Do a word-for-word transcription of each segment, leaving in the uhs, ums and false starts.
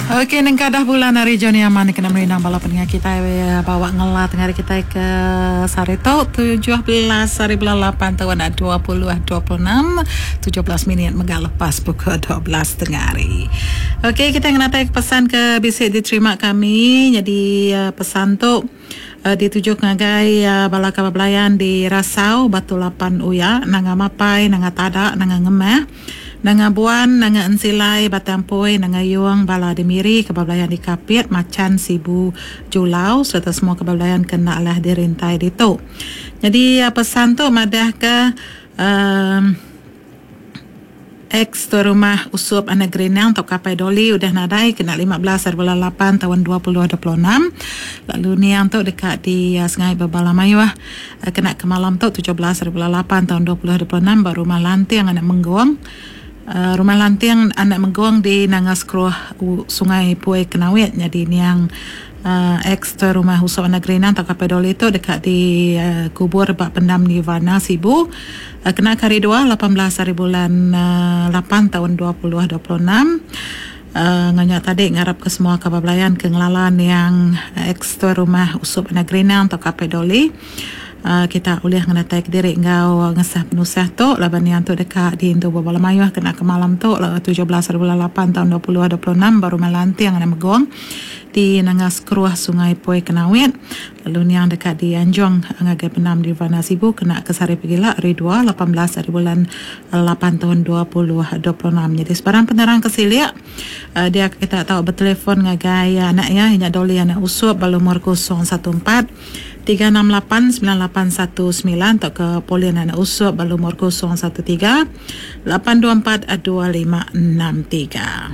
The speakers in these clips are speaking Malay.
Okey, neng kadah bulan hari Joni aman kena merinang bala pendengar kita bawa ngelat hari kita ke Sarito tujuh belas hari bulan lapan tahun dua puluh dua puluh enam tujuh belas minit mega lepas pukul dua belas tengah hari. Okey, kita ngenatai pesan ke bisik diterima kami. Jadi uh, pesan tu uh, dituju ngagai uh, bala kabablayan di Rasau Batu Lapan Uya nanga mapai nanga tada nanga ngemeh nanga buan, nanga ensilai, batampoi, nanga yuang, bala demiri, kebablayan di Kapit, Macan, Sibu, Julau, serta semua kebablayan kena lah dirintai di tu. Jadi pesan tu madah ke um, ex tu rumah usup anak Grenang atau Kapai Doli udah nadai kena lima belas hari bulan lapan tahun dua puluh dua puluh enam. Lalu ni yang tu dekat di uh, Sungai Babalamayuh uh, kena ke malam tu tujuh belas hari bulan lapan tahun dua puluh dua puluh enam baru rumah lantai yang anak mengguang. Uh, rumah lantiang anak mengguang di Nangas Kruh uh, Sungai Puai Kenawit. Jadi ni yang uh, ex tu rumah usup anak Grenang atau Kapai Doli tu dekat di uh, kubur bak pendam Nirvana Sibu uh, kena hari dua lapan belas hari bulan uh, lapan tahun dua puluh dua puluh enam. Uh, nganyak tadi ngarap ke semua kabablayan ke ngelalan yang uh, ex tu rumah usup anak Grenang atau Kapai Doli. Uh, kita boleh ngenatai ke diri ngau ngesah penusah tu laban yang tu dekat di Intu Babalamayuh kena ke malam tu tujuh belas hari bulan lapan tahun dua puluh dua puluh enam baru melanti yang ada megong di Nangas Kruh Sungai Puai Kenawit. Lalu ni yang dekat di Anjong ngagai penam di Nirvana Sibu kena ke Sari Pegila hari dua lapan belas hari bulan lapan tahun dua puluh dua puluh enam. Jadi sebarang penerang kesiliak uh, dia kita tahu bertelefon ngagai anak ya hanya doli anak usup balu umur kosong satu empat tiga enam lapan sembilan lapan satu sembilan atau ke polian anak usup balu umur kosong satu tiga lapan dua empat dua lima enam tiga.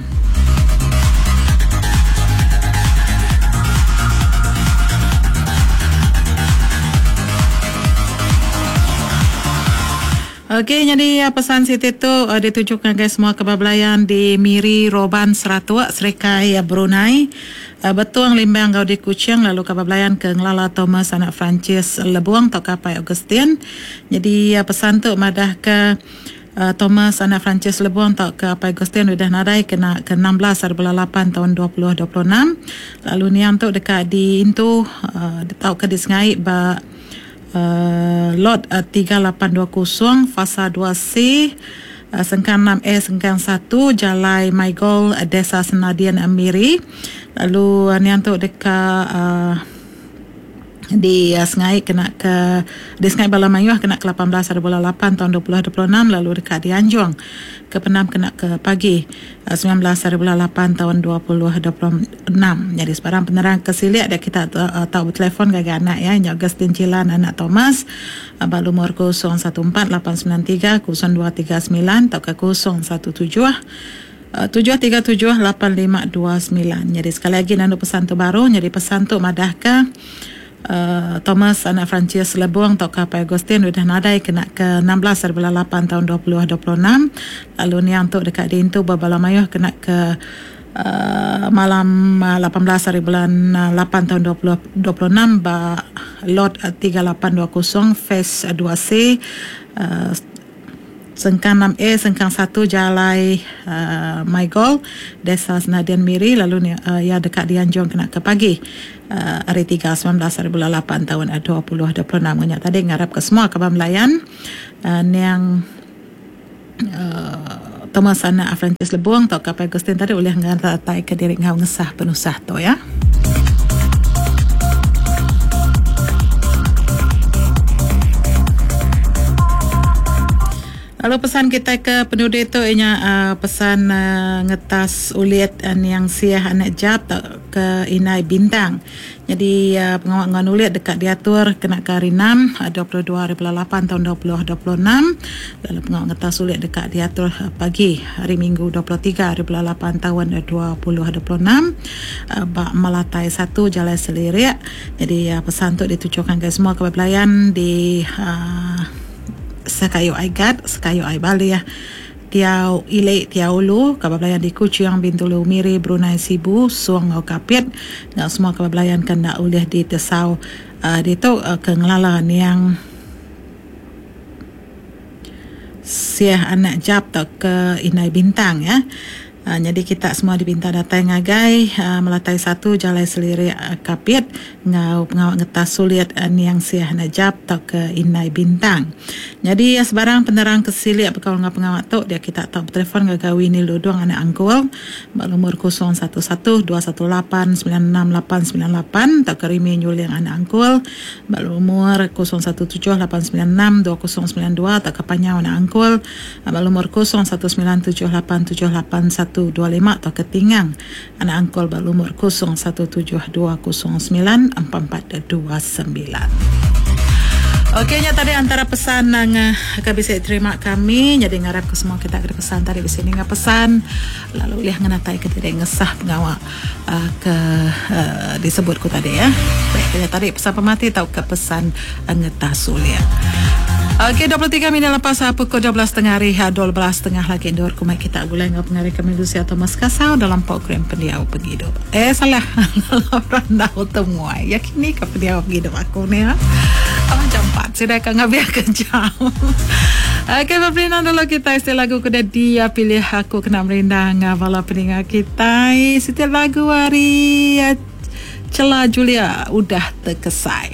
Okey, jadi uh, pesan Siti tu uh, ditujukan guys semua kebablayan di Miri, Roban, Seratua, Serikai, uh, Brunei. Uh, Betuang Limbang Gaudi Kuching lalu kebablayan ke Ngelala Thomas anak Francis Lebuang atau Kapai Augustin. Jadi uh, pesan tu madah ke uh, Thomas anak Francis Lebuang atau ke Kapai Augustin udah nadai kena ke enam belas hari bulan lapan tahun dua puluh dua puluh enam. Lalu ni yang tu dekat di Intu uh, tahu ke disengai ba Uh, lot uh, tiga lapan dua kosong fasa dua C uh, Sengkang enam A Sengkang satu Jalai Maigol uh, Desa Senadian Amiri. Lalu uh, ni untuk dekat uh, di uh, Sengai kena ke di Sengai Babalamayuh kena ke lapan belas hari bulan lapan tahun dua puluh dua puluh enam. Lalu dekat di Anjong ke Penam kena ke pagi uh, sembilan belas hari bulan lapan tahun dua puluh dua puluh enam. Jadi sebarang penerang kesiliak dia kita uh, tahu bertelefon gaya anak ya Nyak Augustin Cilan anak Thomas uh, balu umur kosong satu empat lapan sembilan tiga kosong dua tiga sembilan atau ke kosong satu tujuh tujuh tiga tujuh lapan lima dua sembilan. Jadi sekali lagi nandu pesan tu baru. Jadi pesan tu madah ke Uh, Thomas anak Francis Lebuang atau Kapai Agustin udah nadai kena ke enam belas hari bulan lapan tahun dua puluh dua puluh enam. Lalu ni untuk dekat di Intu Babalamayuh kena ke uh, malam uh, lapan belas hari bulan uh, lapan tahun dua puluh dua puluh enam ba lot uh, tiga lapan dua kosong phase dua C uh, Sengkang enam A Sengkang satu Jalai uh, Maigol Desa Senadian Miri. Lalu ni uh, ya dekat di Anjong kena ke pagi uh, hari tiga sembilan belas hari bulan lapan tahun dua puluh dua puluh enam. Nyak tadi ngarap ke semua kabar melayan uh, yang uh, Thomas anak Francis Lebuang atau Kapai Agustin tadi boleh ngatai ke diri ngau ngesah penusah tu ya. Lalu pesan kita ke penduduk itu ianya uh, pesan uh, ngetas ulit uh, yang siah anak jab ke Inai Bintang. Jadi uh, pengawal ulit dekat diatur kena ke hari enam uh, dua puluh dua hari bulan lapan tahun dua puluh dua puluh enam. Lalu pengawal ngetas ulit dekat diatur uh, pagi hari Minggu dua puluh tiga hari bulan lapan tahun dua puluh dua puluh enam. Uh, Bak Melatai satu Jalai Selirik. Jadi uh, pesan tu ditujukan ke semua kebablayan di uh, Sekayu Aigat, Sekayu Aibali ya. Tiau Ile Tiau Lu, kabablayan di Kuching, Bintulu Miri, Brunei Sibu, Suang Ngau Kapit. Nggak semua kabablayan kena ulih di Tesau uh, di tu uh, ke ngelalan yang siah anak jab tak ke Inai Bintang ya. Uh, jadi kita semua dipinta datang ngagai uh, melatai satu jalai selirik uh, kapit ngau pengawak ngetas sulit uh, niang siah najab tau ke inai bintang. Jadi uh, sebarang penerang kesilik bekal ngau pengawak tu dia kita tak bertelefon ngagawi ni luduang anak angkul nomor kosong satu satu dua satu lapan sembilan enam lapan sembilan lapan tak kerimi nyuling anak angkul nomor kosong satu tujuh lapan sembilan enam dua kosong sembilan dua tak kepanya anak angkul nomor kosong satu sembilan tujuh lapan tujuh lapan satu dua lima tak ketinggang anak angkul nomor kosong satu tujuh dua kosong sembilan empat empat dua sembilan. Okeynya tadi antara pesan yang uh, bisa terima kami, jadi ngarap ke semua kita ada pesan tadi di sini nggak pesan, lalu lihat ngenatai kita tidak ngesah pengawal uh, ke uh, disebutku tadi ya. Baiknya tadi pesan pemati tahu ke pesan uh, ngetasul ya. Okey, dua puluh tiga minit lepas pukul dua belas tiga puluh hari, dua belas tiga puluh lagi dor kumai kita gulai ngap ngari kami Lucia Thomas Kasau dalam program pendiau pegido. Eh salah, rendah temua. Yakini ke pendiau pegido aku ni ha. Abang campat, sudah kan ngabiar kejam. Okey, berpindah dulu kita istilah lagu kuda dia pilih aku kena merindang ngawala peningat kita. Setiap lagu hari celah Julia udah terkesai.